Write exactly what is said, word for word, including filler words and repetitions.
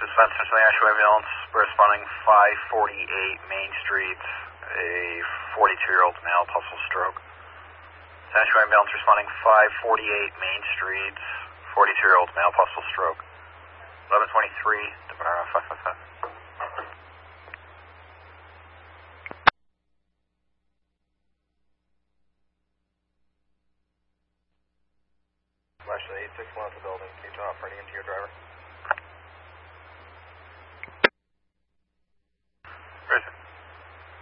Spencer, National Ambulance, responding five forty-eight Main Street, a forty-two-year-old male, possible stroke. National Ambulance responding five forty-eight Main Street, forty-two-year-old male, possible stroke. eleven twenty-three, Department five five five. Flash eight six one at the building. Can you turn off running into your driver?